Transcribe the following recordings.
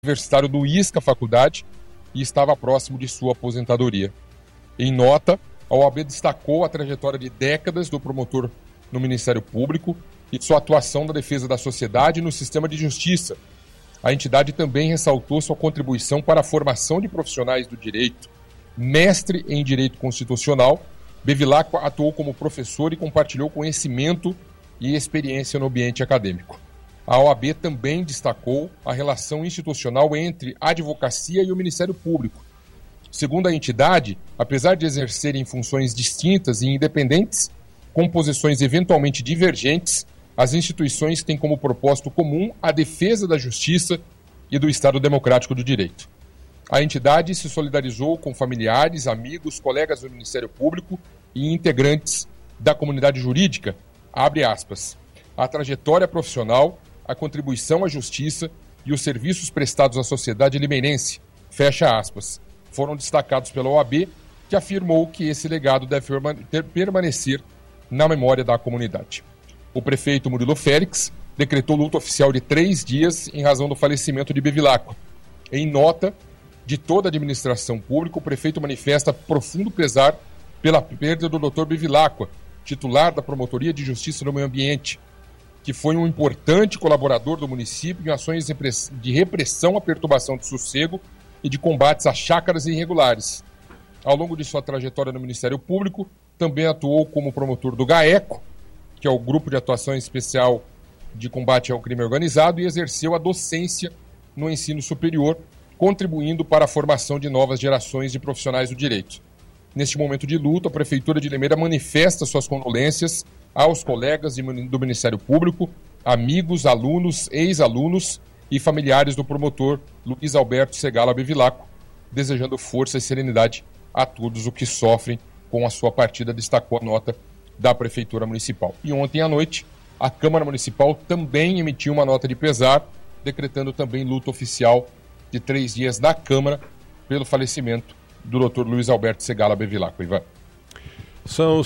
universitário do ISCA Faculdade e estava próximo de sua aposentadoria. Em nota, a OAB destacou a trajetória de décadas do promotor no Ministério Público e sua atuação na defesa da sociedade e no sistema de justiça. A entidade também ressaltou sua contribuição para a formação de profissionais do direito. Mestre em Direito Constitucional, Bevilacqua atuou como professor e compartilhou conhecimento e experiência no ambiente acadêmico. A OAB também destacou a relação institucional entre a advocacia e o Ministério Público. Segundo a entidade, apesar de exercerem funções distintas e independentes, com posições eventualmente divergentes, as instituições têm como propósito comum a defesa da justiça e do Estado Democrático do Direito. A entidade se solidarizou com familiares, amigos, colegas do Ministério Público e integrantes da comunidade jurídica, abre aspas, a trajetória profissional, a contribuição à justiça e os serviços prestados à sociedade limeirense, fecha aspas, foram destacados pela OAB, que afirmou que esse legado deve permanecer na memória da comunidade. O prefeito Murilo Félix decretou luto oficial de 3 dias em razão do falecimento de Bevilacqua. Em nota de toda a administração pública, o prefeito manifesta profundo pesar pela perda do Dr. Bevilacqua, titular da Promotoria de Justiça no Meio Ambiente, que foi um importante colaborador do município em ações de repressão à perturbação de sossego e de combates a chácaras irregulares. Ao longo de sua trajetória no Ministério Público, também atuou como promotor do GAECO, que é o Grupo de Atuação Especial de Combate ao Crime Organizado, e exerceu a docência no ensino superior, contribuindo para a formação de novas gerações de profissionais do direito. Neste momento de luto, a Prefeitura de Limeira manifesta suas condolências aos colegas do Ministério Público, amigos, alunos, ex-alunos e familiares do promotor Luiz Alberto Segala Bevilacqua, desejando força e serenidade a todos os que sofrem com a sua partida, destacou a nota da Prefeitura Municipal. E ontem à noite, a Câmara Municipal também emitiu uma nota de pesar, decretando também luto oficial de 3 dias na Câmara pelo falecimento do Dr. Luiz Alberto Segala Bevilacqua. Ivan. São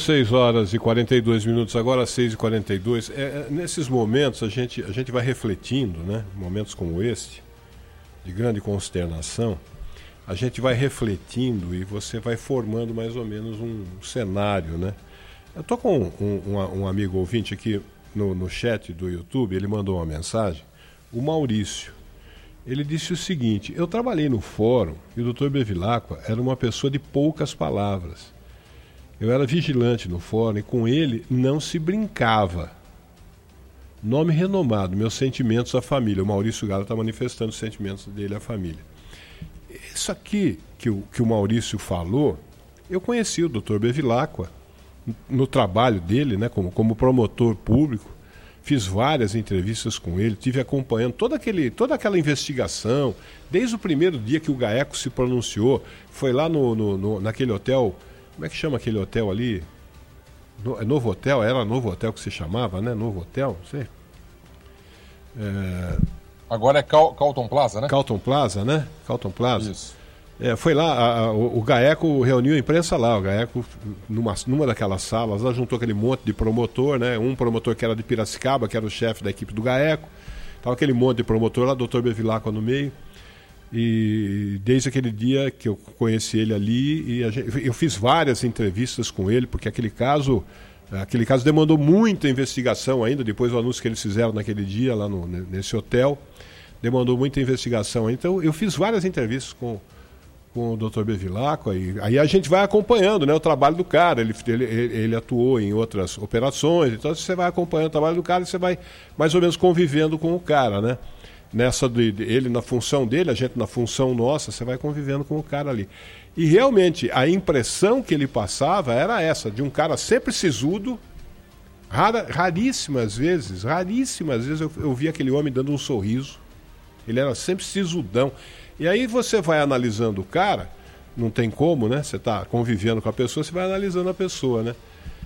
6h42, agora 6h42. Nesses momentos a gente vai refletindo, né? Momentos como este, de grande consternação, a gente vai refletindo e você vai formando mais ou menos um cenário, né? Eu estou com um amigo ouvinte aqui no chat do YouTube, ele mandou uma mensagem, o Maurício. Ele disse o seguinte: eu trabalhei no fórum e o Dr. Bevilacqua era uma pessoa de poucas palavras. Eu era vigilante no fórum e com ele não se brincava. Nome renomado, meus sentimentos à família. O Maurício Galo está manifestando os sentimentos dele à família. Isso aqui que o Maurício falou, eu conheci o Dr. Bevilacqua no trabalho dele, né, como promotor público. Fiz várias entrevistas com ele, tive acompanhando toda aquela investigação, desde o primeiro dia que o GAECO se pronunciou, foi lá naquele hotel, como é que chama aquele hotel ali? Novo Hotel, era Novo Hotel que se chamava, né? Novo Hotel, não sei. Agora é Carlton Plaza, né? Carlton Plaza, né? Carlton Plaza. Isso. Foi lá, o GAECO reuniu a imprensa lá, o GAECO, numa daquelas salas, lá juntou aquele monte de promotor, né? Um promotor que era de Piracicaba, que era o chefe da equipe do GAECO, estava aquele monte de promotor lá, Dr. Bevilacqua no meio, e desde aquele dia que eu conheci ele ali, eu fiz várias entrevistas com ele, porque aquele caso demandou muita investigação ainda, depois do anúncio que eles fizeram naquele dia lá nesse hotel, demandou muita investigação. Então eu fiz várias entrevistas com o Dr. Bevilacqua, e aí a gente vai acompanhando, né, o trabalho do cara, ele atuou em outras operações, então você vai acompanhando o trabalho do cara e você vai mais ou menos convivendo com o cara, né? Ele na função dele, a gente na função nossa, você vai convivendo com o cara ali. E realmente a impressão que ele passava era essa, de um cara sempre sisudo, raríssimas vezes eu vi aquele homem dando um sorriso, ele era sempre sisudão. E aí você vai analisando o cara, não tem como, né? Você está convivendo com a pessoa, você vai analisando a pessoa, né?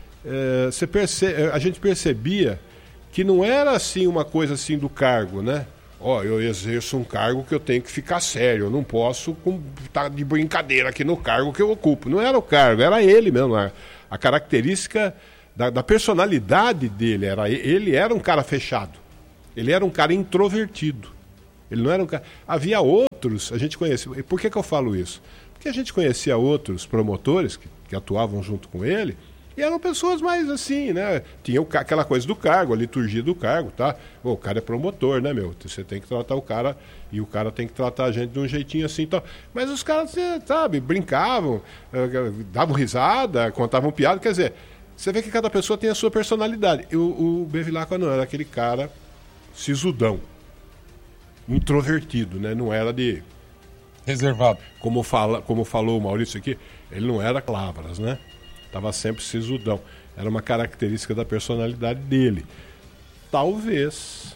A gente percebia que não era assim uma coisa assim do cargo, né? Eu exerço um cargo que eu tenho que ficar sério, eu não posso estar de brincadeira aqui no cargo que eu ocupo. Não era o cargo, era ele mesmo. A característica da personalidade dele, ele era um cara fechado, ele era um cara introvertido. Ele não era um cara... Havia outros, a gente conhecia... E por que eu falo isso? Porque a gente conhecia outros promotores que atuavam junto com ele, e eram pessoas mais assim, né? Tinha aquela coisa do cargo, a liturgia do cargo, tá? O cara é promotor, né, meu? Você tem que tratar o cara, e o cara tem que tratar a gente de um jeitinho assim e tal. Mas os caras, sabe, brincavam, davam risada, contavam piada, quer dizer, você vê que cada pessoa tem a sua personalidade. O Bevilacqua não era aquele cara sisudão, introvertido, né? Não era de... Reservado. Como falou o Maurício aqui, ele não era clavras, né? Estava sempre sisudão. Era uma característica da personalidade dele. Talvez,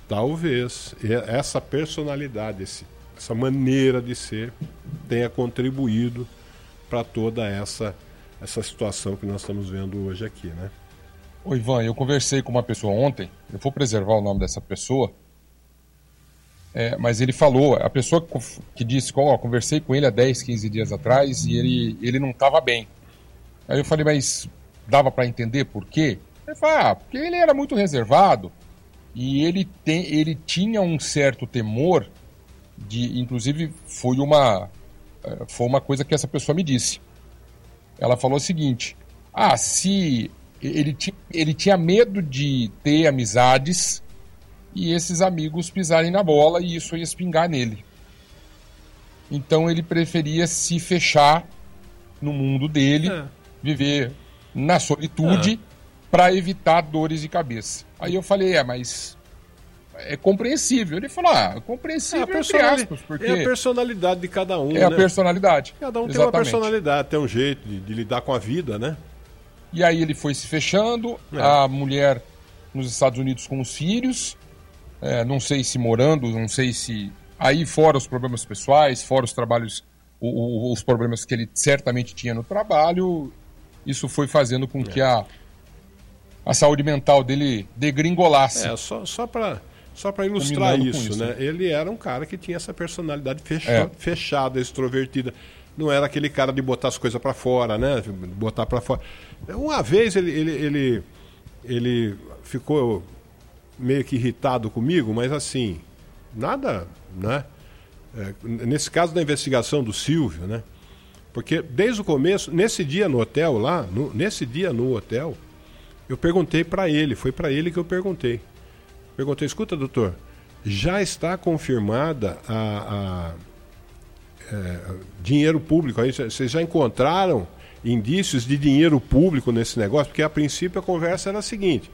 essa personalidade, essa maneira de ser, tenha contribuído para toda essa situação que nós estamos vendo hoje aqui, né? Ô Ivan, eu conversei com uma pessoa ontem, eu vou preservar o nome dessa pessoa, mas ele falou, a pessoa que disse, conversei com ele há 10, 15 dias atrás e ele não estava bem. Aí eu falei, mas dava para entender por quê? Ele falou, porque ele era muito reservado e ele tinha um certo temor inclusive foi uma coisa que essa pessoa me disse. Ela falou o seguinte, se ele tinha medo de ter amizades e esses amigos pisarem na bola e isso ia espingar nele. Então ele preferia se fechar no mundo dele, viver na solitude para evitar dores de cabeça. Aí eu falei, mas é compreensível. Ele falou, compreensível entre aspas, porque é a personalidade de cada um, né? A personalidade. Cada um tem uma personalidade, tem um jeito de lidar com a vida, né? E aí ele foi se fechando, a mulher nos Estados Unidos com os filhos, não sei se morando, não sei se... Aí fora os problemas pessoais, fora os trabalhos, os problemas que ele certamente tinha no trabalho, isso foi fazendo com que a saúde mental dele degringolasse. Só para ilustrar isso, né? Ele era um cara que tinha essa personalidade fechada, extrovertida. Não era aquele cara de botar as coisas para fora, né? Botar para fora. Uma vez ele ficou meio que irritado comigo, mas assim, nada, né? Nesse caso da investigação do Silvio, né? Porque desde o começo, nesse dia no hotel lá, no hotel, eu perguntei para ele, foi para ele que eu perguntei. Perguntei, escuta, doutor, já está confirmada dinheiro público aí? Vocês já encontraram indícios de dinheiro público nesse negócio? Porque a princípio a conversa era a seguinte,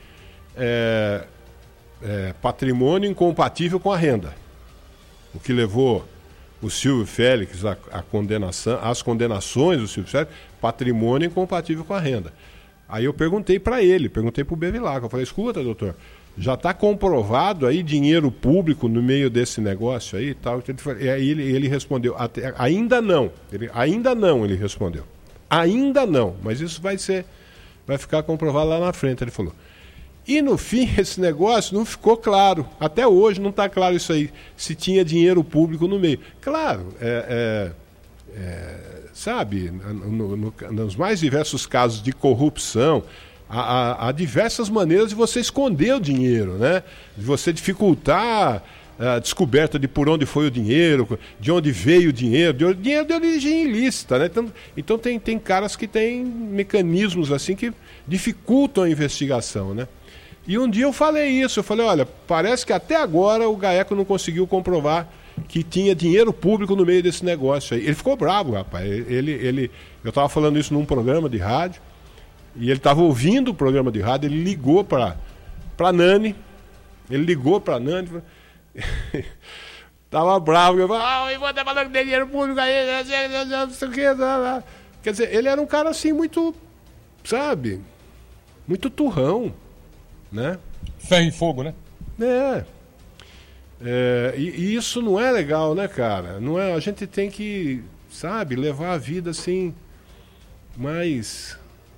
patrimônio incompatível com a renda. O que levou o Silvio Félix às condenações do Silvio Félix, patrimônio incompatível com a renda. Aí eu perguntei para ele, perguntei para o Bevilacqua, eu falei, escuta, doutor, já está comprovado aí dinheiro público no meio desse negócio aí e tal? E aí ele respondeu, ainda não, ele respondeu. Ainda não, mas isso vai ficar comprovado lá na frente, ele falou. E no fim, esse negócio não ficou claro. Até hoje não está claro isso aí, se tinha dinheiro público no meio. Claro, sabe, nos mais diversos casos de corrupção, há diversas maneiras de você esconder o dinheiro, né? De você dificultar a descoberta de por onde foi o dinheiro, de onde veio o dinheiro, dinheiro de origem ilícita, né? Então tem caras que têm mecanismos assim que dificultam a investigação, né? E um dia eu falei isso, eu falei, olha, parece que até agora o GAECO não conseguiu comprovar que tinha dinheiro público no meio desse negócio aí. Ele ficou bravo, rapaz. Eu estava falando isso num programa de rádio, e ele estava ouvindo o programa de rádio, ele ligou para Nani, tava bravo, eu falei, Ivan tá falando que tem dinheiro público aí, não sei o que, quer dizer, ele era um cara assim muito, sabe, muito turrão, né? Ferro e fogo, né? E isso não é legal, né, cara? Não é, a gente tem que, sabe, levar a vida assim, mais,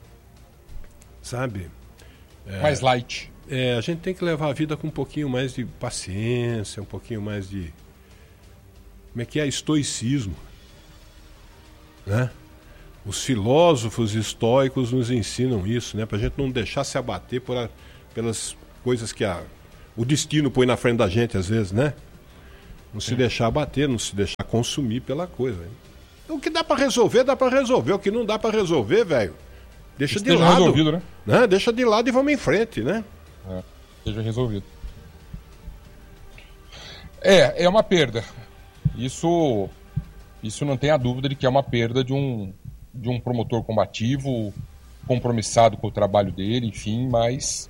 sabe? Mais light. A gente tem que levar a vida com um pouquinho mais de paciência, um pouquinho mais de... Como é que é? Estoicismo. Né? Os filósofos estoicos nos ensinam isso, né? Pra gente não deixar se abater pelas coisas que o destino põe na frente da gente, às vezes, né? Não se deixar bater, não se deixar consumir pela coisa. O que dá para resolver, dá para resolver. O que não dá para resolver, velho, deixa de lado. Resolvido, né? Deixa de lado e vamos em frente, né? Seja resolvido. É uma perda. Isso não tem a dúvida de que é uma perda de um promotor combativo, compromissado com o trabalho dele, enfim, mas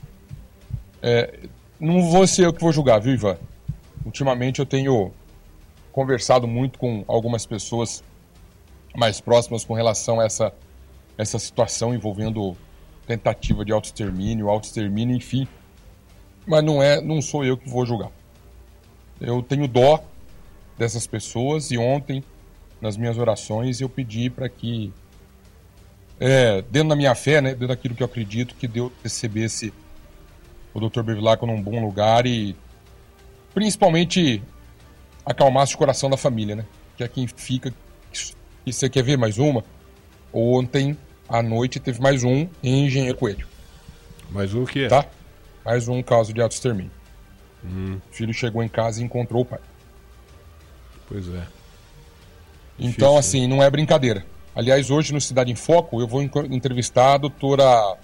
não vou ser eu que vou julgar, viu, Ivan? Ultimamente eu tenho conversado muito com algumas pessoas mais próximas com relação a essa situação envolvendo tentativa de autoextermínio, enfim, mas não sou eu que vou julgar. Eu tenho dó dessas pessoas e ontem, nas minhas orações, eu pedi para que, dentro da minha fé, né, dentro daquilo que eu acredito, que Deus recebesse o Dr. Bevilacqua num bom lugar e principalmente acalmasse o coração da família, né? Que é quem fica. E você quer ver mais uma? Ontem à noite teve mais um em Engenheiro Coelho. Mais um o quê? Tá? Mais um caso de autoextermínio. O filho chegou em casa e encontrou o pai. Pois é. Então, assim, não é brincadeira. Aliás, hoje no Cidade em Foco, eu vou entrevistar a doutora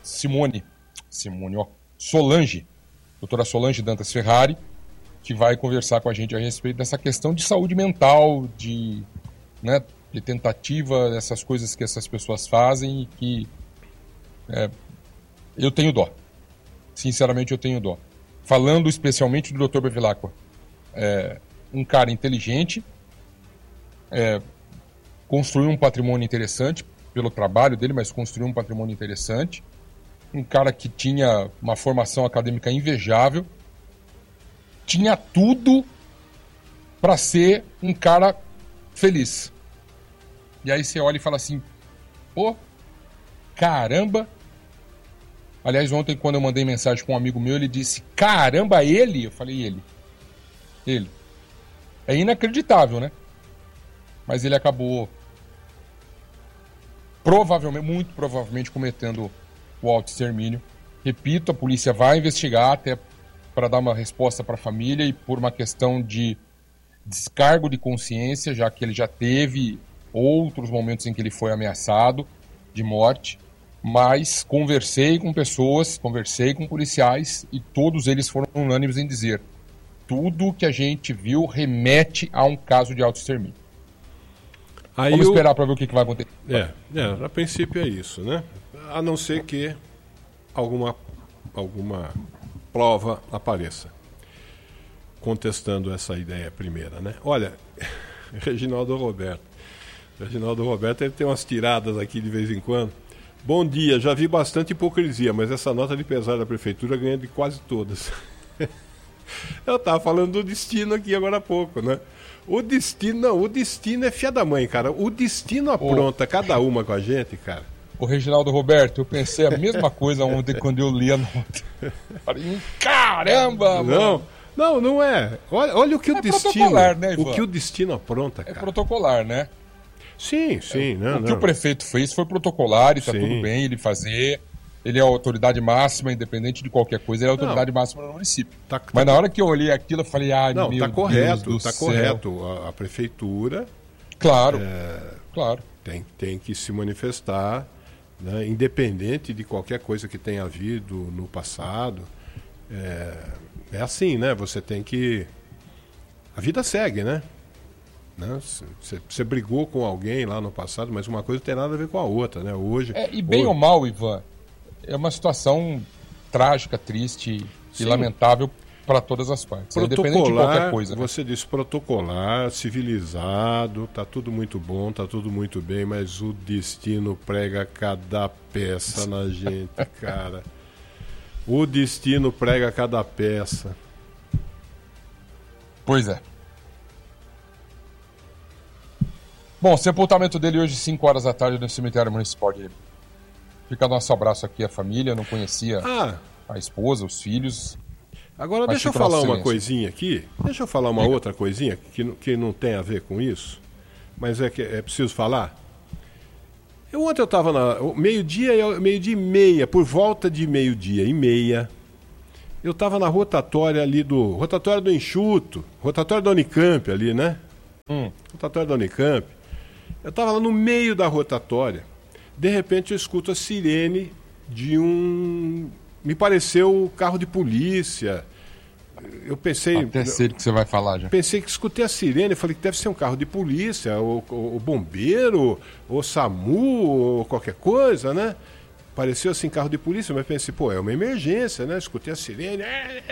Solange, doutora Solange Dantas Ferrari, que vai conversar com a gente a respeito dessa questão de saúde mental, de tentativa, dessas coisas que essas pessoas fazem e que eu tenho dó. Sinceramente, eu tenho dó. Falando especialmente do Dr. Bevilacqua, um cara inteligente, construiu um patrimônio interessante pelo trabalho dele, mas construiu um patrimônio interessante. Um cara que tinha uma formação acadêmica invejável, tinha tudo para ser um cara feliz. E aí você olha e fala assim, pô, caramba. Aliás, ontem quando eu mandei mensagem com um amigo meu, ele disse, caramba, ele? Eu falei, ele. É inacreditável, né? Mas ele acabou muito provavelmente cometendo o autoextermínio. Repito, a polícia vai investigar até para dar uma resposta para a família e por uma questão de descargo de consciência, já que ele já teve outros momentos em que ele foi ameaçado de morte, mas conversei com pessoas, conversei com policiais e todos eles foram unânimes em dizer tudo que a gente viu remete a um caso de autoextermínio. Vamos esperar para ver o que vai acontecer. A princípio é isso, né? A não ser que alguma prova apareça contestando essa ideia primeira, né? Olha, Reginaldo Roberto ele tem umas tiradas aqui de vez em quando. Bom dia, já vi bastante hipocrisia, mas essa nota de pesar da prefeitura ganha de quase todas. Eu estava falando do destino aqui agora há pouco, né? O destino é filha da mãe, cara. O destino apronta cada uma com a gente, cara. Ô, Reginaldo Roberto, eu pensei a mesma coisa ontem quando eu li a nota. Falei, caramba, mano. Não é. Olha o que o destino... né, Ivan? O que o destino apronta, cara. É protocolar, né? Sim. O que o prefeito fez foi protocolar e tá tudo bem ele fazer. Ele é a autoridade máxima, independente de qualquer coisa, ele é a autoridade máxima do município. Mas na hora que eu olhei aquilo, eu falei, meu Deus do céu. Correto. A prefeitura... Claro. Tem que se manifestar, né, independente de qualquer coisa que tenha havido no passado. É assim, né? Você tem que... A vida segue, né? Você brigou com alguém lá no passado, mas uma coisa não tem nada a ver com a outra, né? Hoje... ou mal, Ivan, é uma situação trágica, triste e lamentável para todas as partes. Independente de qualquer coisa. Você disse protocolar, civilizado, tá tudo muito bom, tá tudo muito bem, mas o destino prega cada peça na gente, cara. O destino prega cada peça. Pois é. Bom, sepultamento dele hoje, 5 horas da tarde, no cemitério municipal de... Fica nosso abraço aqui à família, não conhecia a esposa, os filhos. Agora deixa eu falar uma coisinha aqui. Deixa eu falar uma outra coisinha que não tem a ver com isso, mas é preciso falar. Ontem eu estava meio-dia e meia, por volta de meio-dia e meia, Eu estava na rotatória ali rotatória do Enxuto, rotatória da Unicamp ali, né? Rotatória da Unicamp. Eu estava lá no meio da rotatória. De repente eu escuto a sirene de me pareceu carro de polícia. Eu pensei... Até sei do que você vai falar já. Pensei que escutei a sirene, falei que deve ser um carro de polícia, ou bombeiro, ou SAMU, ou qualquer coisa, né? Pareceu assim carro de polícia, mas pensei, pô, é uma emergência, né? Escutei a sirene,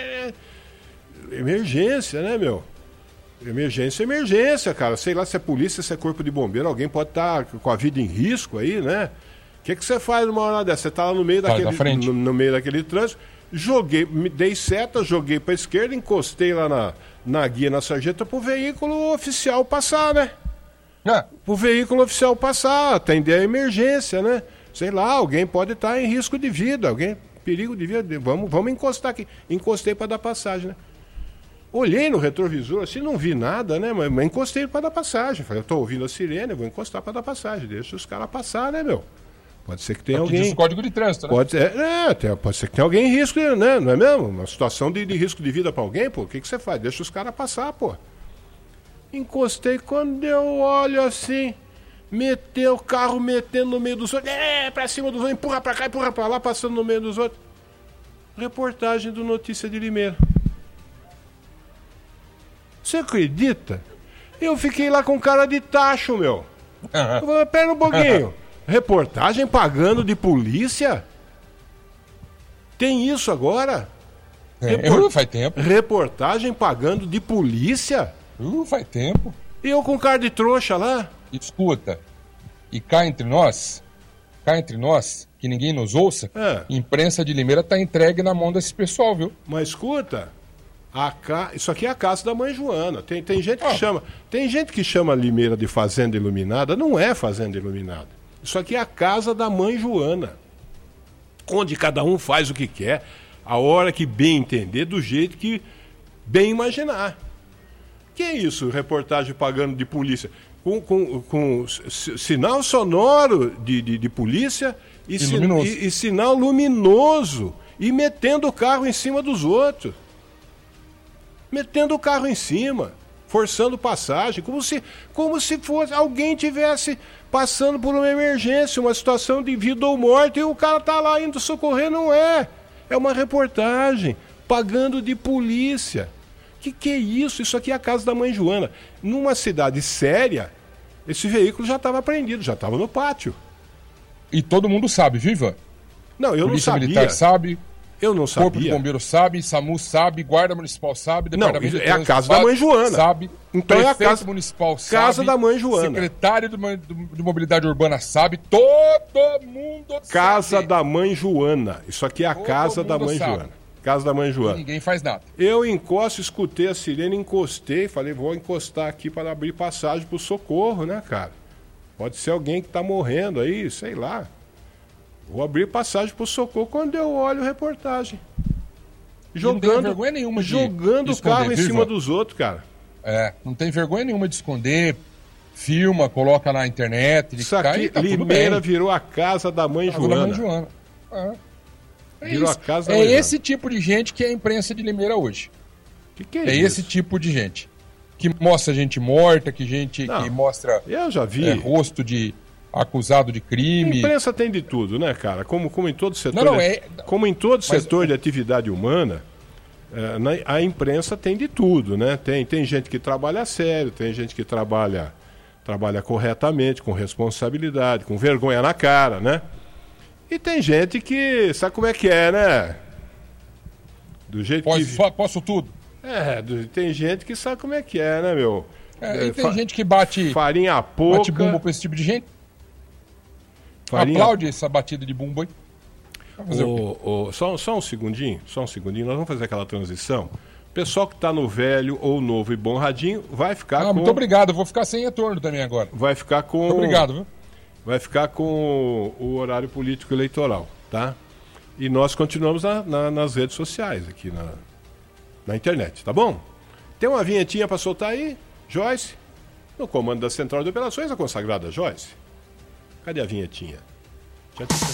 emergência, né, meu? Emergência, cara. Sei lá se é polícia, se é corpo de bombeiro, alguém pode estar com a vida em risco aí, né? O que você faz numa hora dessa? Você está lá no meio no meio daquele trânsito, dei seta, joguei para a esquerda, encostei lá na guia, na sarjeta, pro veículo oficial passar, né? Pro veículo oficial passar, atender a emergência, né? Sei lá, alguém pode estar em risco de vida, perigo de vida, vamos encostar aqui. Encostei para dar passagem, né? Olhei no retrovisor, assim, não vi nada, né? Mas encostei para dar passagem. Falei, eu tô ouvindo a sirene, eu vou encostar para dar passagem. Deixa os caras passar, né, meu? Pode ser que tenha alguém... Diz o código de trânsito, né? Pode ser que tenha alguém em risco, né? Não é mesmo? Uma situação de risco de vida para alguém, pô. O que você faz? Deixa os caras passar, pô. Encostei, quando eu olho assim, meteu o carro metendo no meio dos outros. Pra cima dos outros, empurra pra cá, empurra pra lá, passando no meio dos outros. Reportagem do Notícia de Limeira. Você acredita? Eu fiquei lá com cara de tacho, meu. Pera um pouquinho. Reportagem pagando de polícia? Tem isso agora? Faz tempo. Reportagem pagando de polícia? Faz tempo. E eu com cara de trouxa lá? Escuta, e cá entre nós, que ninguém nos ouça, imprensa de Limeira tá entregue na mão desse pessoal, viu? Mas escuta, isso aqui é a casa da Mãe Joana. Tem gente que chama Limeira de Fazenda Iluminada. Não é Fazenda Iluminada. Isso aqui é a casa da Mãe Joana, onde cada um faz o que quer, a hora que bem entender, do jeito que bem imaginar. Que é isso, reportagem pagando de polícia? Com sinal sonoro de polícia e sinal luminoso. E metendo o carro em cima dos outros. Metendo o carro em cima. Forçando passagem. Como se fosse alguém tivesse passando por uma emergência, uma situação de vida ou morte, e o cara tá lá indo socorrer. Não é. É uma reportagem pagando de polícia. Que é isso? Isso aqui é a casa da Mãe Joana. Numa cidade séria, esse veículo já estava apreendido, já estava no pátio. E todo mundo sabe, viva? Não, eu Polícia não sabia. Militar sabe. Eu não sabia. Corpo de Bombeiro sabe, SAMU sabe, Guarda Municipal sabe, Departamento de Trânsito é a casa da Mãe Joana. Sabe, então é a casa municipal casa sabe, da Mãe Joana. Secretário de Mobilidade Urbana sabe, todo mundo casa sabe. da Mãe Joana. Isso aqui é a casa da Mãe Joana. Casa da Mãe Joana. E ninguém faz nada. Eu escutei a sirene, encostei, falei, vou encostar aqui para abrir passagem pro socorro, né, cara? Pode ser alguém que tá morrendo aí, sei lá. Vou abrir passagem pro socorro. Quando eu olho reportagem. Jogando, não tem vergonha nenhuma jogando o carro em cima dos outros, cara. Não tem vergonha nenhuma de esconder, filma, coloca na internet. Isso aqui, tá Limeira virou a casa da Mãe Joana. Virou a casa da Mãe Joana. Esse tipo de gente que é a imprensa de Limeira hoje. Que é isso? Esse tipo de gente. Que mostra gente morta, que mostra eu já vi. Rosto de acusado de crime. A imprensa tem de tudo, né, cara? Como em todo setor, como em todo setor de atividade humana, a imprensa tem de tudo, né? Tem gente que trabalha sério, tem gente que trabalha corretamente, com responsabilidade, com vergonha na cara, né? E tem gente que sabe como é que é, né? Do jeito Posso tudo. Tem gente que sabe como é que é, né, meu? E tem gente que bate farinha pouca. Bate bumbo pra esse tipo de gente. Aplaude essa batida de bumbo aí. Só um segundinho, nós vamos fazer aquela transição. O pessoal que está no velho ou novo e bom radinho vai ficar com... Muito obrigado, eu vou ficar sem retorno também agora. Vai ficar com... Muito obrigado, viu? Vai ficar com o horário político eleitoral, tá? E nós continuamos nas redes sociais, aqui na internet, tá bom? Tem uma vinhetinha para soltar aí, Joyce? No comando da Central de Operações, a consagrada Joyce. Cadê a vinhetinha?